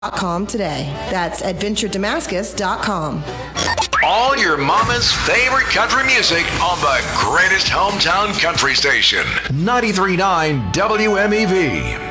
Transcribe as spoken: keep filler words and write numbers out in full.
dot com today. That's adventure damascus dot com. All your mama's favorite country music on the greatest hometown country station. ninety-three point nine W M E V.